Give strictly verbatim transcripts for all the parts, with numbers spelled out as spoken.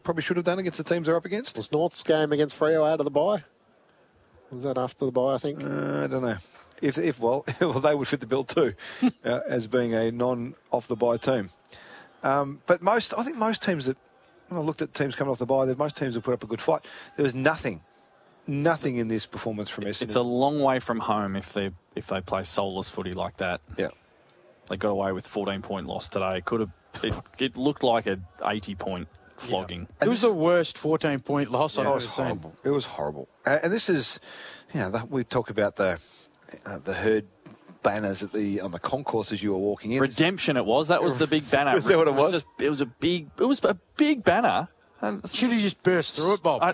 probably should have done against the teams they're up against. Was North's game against Freo out of the bye? Was that after the bye, I think? Uh, I don't know. If, if well, well, they would fit the bill too, uh, as being a non-off-the-bye team. Um, but most, I think most teams that, when I looked at teams coming off the bye, most teams have put up a good fight. There was nothing, nothing in this performance from Essendon. It's a long way from home if they if they play soulless footy like that. Yeah. They got away with a fourteen-point loss today. Could have. It, it looked like an eighty-point flogging. Yeah. It was the worst fourteen-point loss yeah, I've ever seen. Horrible. It was horrible. Uh, and this is, you know, the, we talk about the uh, the herd banners at the on the concourse as you were walking in. Redemption, it was. That was the big banner. Was that what it was? It was, just, it was a big. It was a big banner. And should have just burst through it, Bob.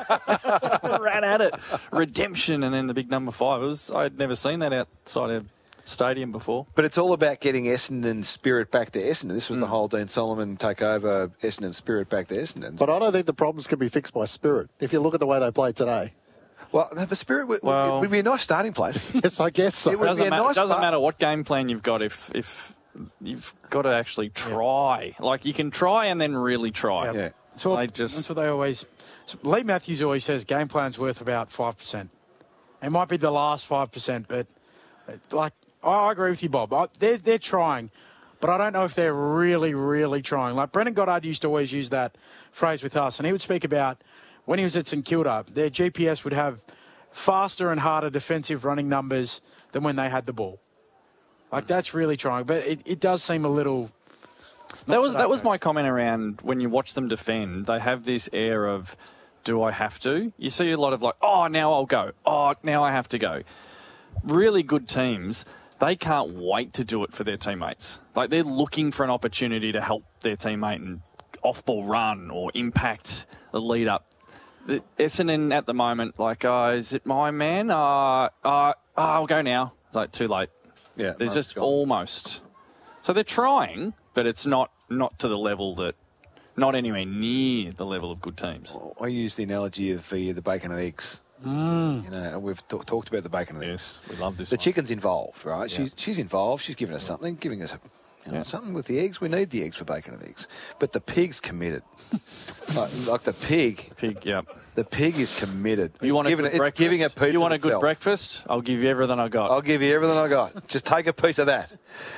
I ran at it. Redemption, and then the big number five. It was. I'd never seen that outside of stadium before. But it's all about getting Essendon spirit back to Essendon. This was mm. the whole Dean Solomon take over Essendon spirit back to Essendon. But I don't think the problems can be fixed by spirit. If you look at the way they played today. Well, the spirit would, well, would be a nice starting place. Yes, I guess so. It would doesn't be a ma- nice doesn't part. matter what game plan you've got if if you've got to actually try. Yeah. Like you can try and then really try. Yeah. yeah. So they just, that's what they always. Lee Matthews always says game plan's worth about five percent. It might be the last five percent, but like I agree with you, Bob. I, they're they're trying, but I don't know if they're really really trying. Like Brendan Goddard used to always use that phrase with us, and he would speak about when he was at St Kilda, their G P S would have faster and harder defensive running numbers than when they had the ball. Like that's really trying, but it, it does seem a little. That was that was my comment around when you watch them defend. They have this air of, do I have to? You see a lot of like, oh, now I'll go. Oh, now I have to go. Really good teams, they can't wait to do it for their teammates. Like they're looking for an opportunity to help their teammate and off-ball run or impact the lead up. The Essendon at the moment, like, oh, is it my man? Uh, uh, oh, I'll go now. It's like too late. Yeah, There's no, just almost. So they're trying, but it's not, not to the level that, not anywhere near the level of good teams. I use the analogy of the, the bacon and eggs. Mm. You know, we've t- talked about the bacon and Yes, eggs. we love this The one. chicken's involved, right? Yeah. She's, she's involved. She's giving us something, giving us a, you know, Yeah. something with the eggs. We need the eggs for bacon and eggs. But the pig's committed. like, like the pig. Pig, yeah. The pig is committed. You it's want a giving good it, breakfast? It's giving a piece You want of a good itself. breakfast? I'll give you everything I got. I'll give you everything I got. Just take a piece of that.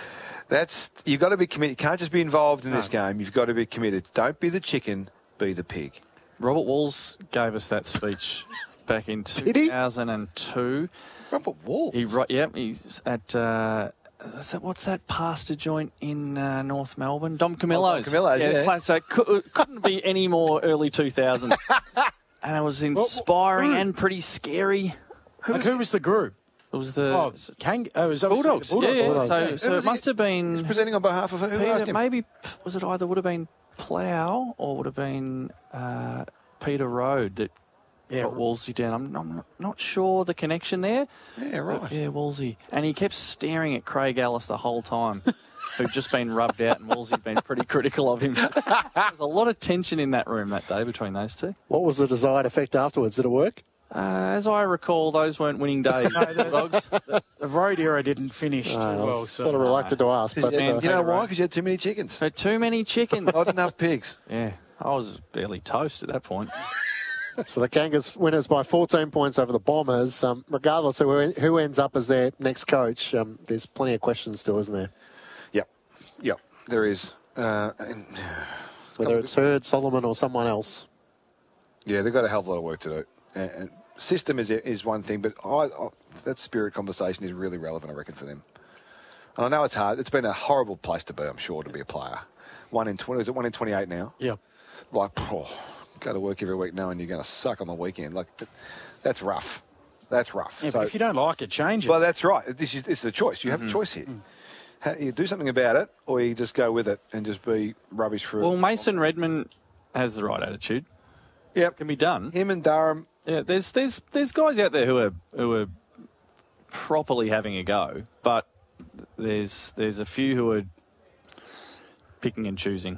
That's you've got to be committed. You can't just be involved in No. this game. You've got to be committed. Don't be the chicken, be the pig. Robert Walls gave us that speech back in two thousand two. Robert Wall. He, ri- yep, he's at, uh, is that, what's that pasta joint in uh, North Melbourne? Dom Camillo's. Dom Camillo's, yeah. class- So cou- couldn't be any more early two thousands. And it was inspiring Well, well, and pretty scary. Who, like, who was the group? It was the Oh, Kang- oh, it was Bulldogs. the Bulldogs. Yeah, yeah. Bulldogs. So, Who so was it must he? have been He's presenting on behalf of who? Who asked Peter, him? maybe, was it either would have been Plough or would have been uh, Peter Road that Yeah. got Wolsey down. I'm, I'm not- not sure the connection there. Yeah, right. But yeah, Wolsey. And he kept staring at Craig Ellis the whole time, who'd just been rubbed out, and Wolsey'd been pretty critical of him. There was a lot of tension in that room that day between those two. What was the desired effect afterwards? Did it work? Uh, as I recall, those weren't winning days. No, the- Bulldogs. The road era didn't finish too Uh, I well. was So. sort of reluctant to ask. But, And uh, you know Peter why? Road. Because you had too many chickens. So too many chickens. Not enough pigs. Yeah, I was barely toast at that point. so the Kangas winners by fourteen points over the Bombers. Um, regardless of who, who ends up as their next coach, um, there's plenty of questions still, isn't there? Yep. Yep. There is. Uh, and, Whether it's Hurd, Solomon or someone else. yeah, they've got a hell of a lot of work to do. And, and system is is one thing, but I, I, that spirit conversation is really relevant, I reckon, for them. And I know it's hard. It's been a horrible place to be, I'm sure, to be a player. One in twenty. Is it one in twenty-eight now? Yeah. Like, oh, go to work every week knowing you're going to suck on the weekend. Like, that, that's rough. That's rough. Yeah, So- but if you don't like it, change it. well, that's right. This is this is a choice. You have a choice here. Ha- You do something about it, or you just go with it and just be rubbish for Well, it. Mason Redmond has the right attitude. Yep. Can be done. Him and Durham. Yeah, there's there's there's guys out there who are who are properly having a go, but there's there's a few who are picking and choosing.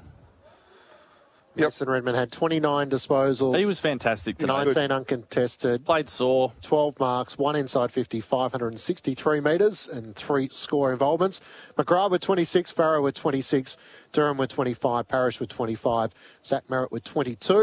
Yep. Mason Redmond had twenty-nine disposals. He was fantastic today. nineteen uncontested. Played sore. twelve marks, one inside fifty, five hundred sixty-three metres and three score involvements. McGrath with twenty-six, Farrow with twenty-six, Durham with twenty-five, Parrish with twenty-five, Zach Merritt with twenty-two.